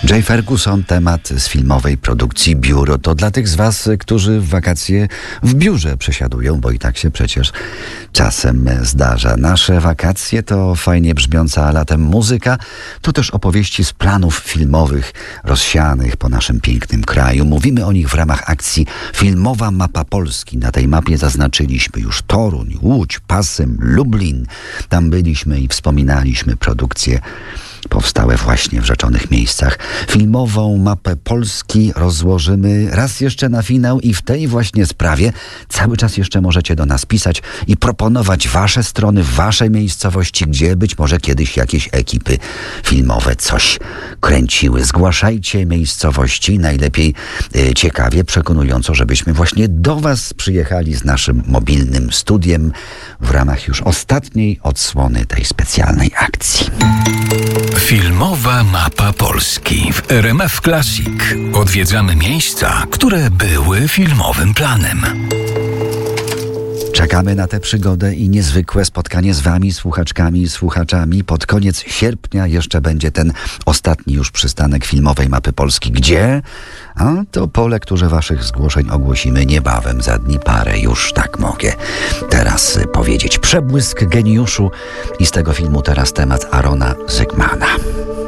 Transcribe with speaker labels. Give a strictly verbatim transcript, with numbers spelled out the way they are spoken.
Speaker 1: Jay Ferguson, temat z filmowej produkcji Biuro. To dla tych z was, którzy w wakacje w biurze przesiadują, bo i tak się przecież czasem zdarza. Nasze wakacje to fajnie brzmiąca, a latem muzyka to też opowieści z planów filmowych rozsianych po naszym pięknym kraju. Mówimy o nich w ramach akcji Filmowa Mapa Polski. Na tej mapie zaznaczyliśmy już Toruń, Łódź, Pasym, Lublin. Tam byliśmy i wspominaliśmy produkcje powstałe właśnie w rzeczonych miejscach. Filmową mapę Polski rozłożymy raz jeszcze na finał i w tej właśnie sprawie cały czas jeszcze możecie do nas pisać i proponować wasze strony, wasze miejscowości, gdzie być może kiedyś jakieś ekipy filmowe coś kręciły. Zgłaszajcie miejscowości, najlepiej e, ciekawie, przekonująco, żebyśmy właśnie do was przyjechali z naszym mobilnym studiem w ramach już ostatniej odsłony tej specjalnej akcji.
Speaker 2: Filmowa Mapa Polski w R M F Classic. Odwiedzamy miejsca, które były filmowym planem.
Speaker 1: Czekamy na tę przygodę i niezwykłe spotkanie z wami, słuchaczkami i słuchaczami. Pod koniec sierpnia jeszcze będzie ten ostatni już przystanek Filmowej Mapy Polski. Gdzie? A to po lekturze waszych zgłoszeń ogłosimy niebawem, za dni parę. Już tak mogę teraz powiedzieć. Przebłysk geniuszu i z tego filmu teraz temat Arona Zygmana.